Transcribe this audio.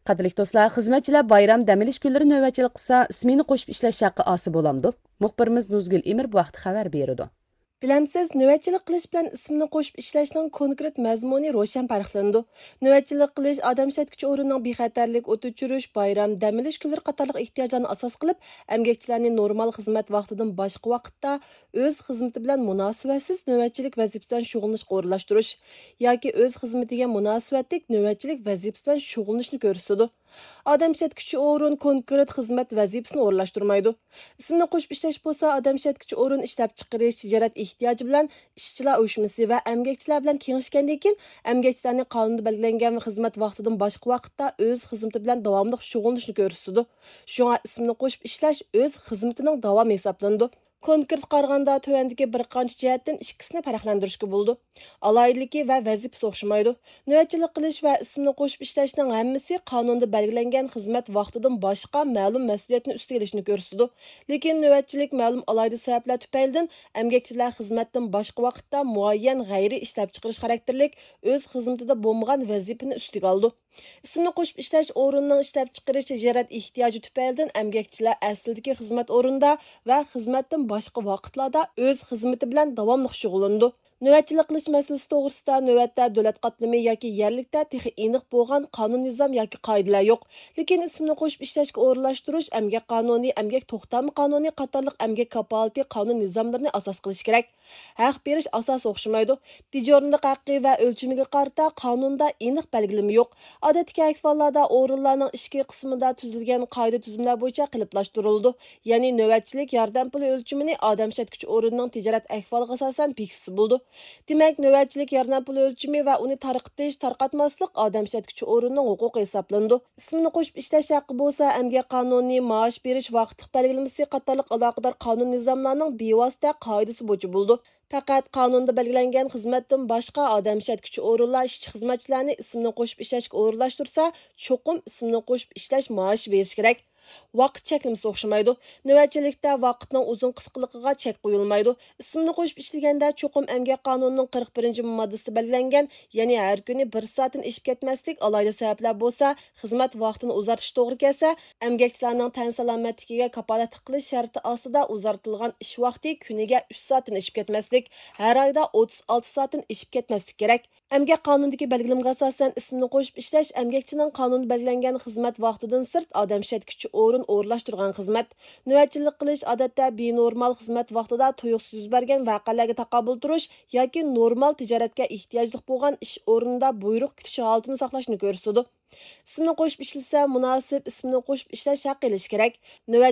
Qadrlik do'stlar, xizmatchilar bayram dam olish kunlari navbatchilik qilsa, ismini qo'shib ishlash haqqi osi bo'lamdi. Muxbirimiz Nuzgul Emir bu vaqt xabar berdi. Bilamsiz, növbətçilik qilish bilan ismini qo'shib ishlashning konkret mazmuni ro'shan farqlanadi. Növbətçilik qilish odam ishlatuvchi o'rinning bexatarlik, o't o'chirish, bayram, dam olish kunlari qatorliq ehtiyojlarni asos qilib, emgakchilarni normal xizmat vaqtidan boshqa vaqtda o'z xizmati bilan munosabatsiz növbətçilik vazifasidan shug'ullanishga o'rinlashtirish yoki o'z xizmatiga munosabatlik növbətçilik vazifasi bilan shug'ullanishni ko'rsatadi. Odam ishlatuvchi o'rin konkret xizmat vazifasini o'rinlashtirmaydi. Ismini qo'shib ishlash bo'lsa, odam ishlatuvchi o'rin ishlab chiqarish, tijorat ehtiyoji bilan ishchilar uyushmasi va emgakchilar bilan kengashgandan keyin emgakchilarning qonunda belgilangan xizmat vaqtidan boshqa vaqtda o'z xizmati bilan davomli shug'ullanishni ko'rsatadi. Shunga ismini qo'shib ishlash o'z xizmatining davomi hisoblanadi. Konkret qaraganda tövəndəki bir qancha jihatdan ikkisini farqlantirishga bo'ldi. Alayidligi va vazifasi o'xshamaydi. Növbətçilik qilish va ismini qo'shib ishlashning hammasi qonunda belgilangan xizmat vaqtidan boshqa ma'lum mas'uliyatni ustiga olishni ko'rsatadi. Lekin növbətçilik ma'lum alayida sabablar tufaylidan emgakchilar xizmatdan boshqa vaqtda muayyan g'ayri ishlab chiqarish xarakterlik o'z xizmatida bo'lmagan vazifani ustiga oldi. Ismini qo'shib ishlash o'rnining ishlab chiqarish tijorat ehtiyoji tufaylidan emgakchilar aslidagi xizmat o'rinda va xizmatdan boshqa vaqtlarda o'z xizmati bilan davomli shug'ullanadi. Növbətçilik qilish masalasi to'g'risida navbatda davlat qatlami yoki yerlikda texi aniq bo'lgan qonun nizom yoki qoidalar yo'q. Lekin ismini qo'shib ishlashga o'rinlashtirish emgak qonuni, emgak to'xtami qonuni qatorliq emgak kapolati qonun nizomlarini asos qilish kerak. Haq berish asosi o'xshamaydi. Tijoratning haqqi va o'lchamiga qarata qonunda aniq belgilama yo'q. Odatdagi ahvollarda o'rinlarning ichki qismida tuzilgan qoida tuzumlar bo'yicha qiliplashtirildi. Ya'ni navbatchilik yordam puli o'lchamini odam ishlatuvchi o'rinning tijorat ahvoliga asosan bekitsa bo'ldi. Demak, navbatchilik yordam puli o'lchami va uni tarqatish, tarqatmaslik odam ishlatuvchi o'rinning huquqi hisoblandi. Ismini qo'shib ishlash haqqi bo'lsa, emgak qonuni, maosh berish vaqtliq belgilamasi qatorliq aloqador qonun nizomlarining bevosita qoidasi bo'yicha bo'ldi. Faqat qonunda belgilangan xizmatdan boshqa odam ishlatuvchi o'rinlar ishchi xizmatchilarni ismini qo'shib ishlashga o'rinlashtirsa, cho'qim ismini qo'shib ishlash maoshi berish kerak. Vaqt cheklamasi o'xshamaydi. Navbatchilikda vaqtning uzun qisqaligiga chek qo'yilmaydi. Ismini qo'shib ishlaganda cho'qim emgak qonunining 41-moddasida belgilangan, ya'ni har kuni 1 soatdan oshib ketmaslik alayda sabablar bo'lsa, xizmat vaqtini uzartish to'g'ri kelsa, emgakchilarning tan salomatligiga kapolat qilish sharti ostida uzartilgan ish vaqti kuniga 3 soatdan oshib ketmaslik, har oyda 36 soatdan oshib ketmaslik kerak. Emgak qonundagi belgilamga asosan ismini qo'shib ishlash emgakchining qonunda belgilangan xizmat vaqtidan sirt odam ishlatuvchi o'rin o'rinlashtirgan xizmat. Navbatchilik qilish odatda benormal xizmat vaqtida tuyuqsiz yuz bergan voqealarga taqobil turish yoki normal tijoratga ehtiyojli bo'lgan ish o'rnida buyruq kutish holatini saqlashni ko'rsatadi. Ismini qo'shib ishlasa, munosib ismini qo'shib ishlash haqqi olish kerak.